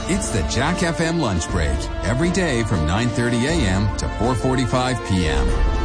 It's the Jack FM lunch break, every day from 9:30 a.m. to 4:45 p.m.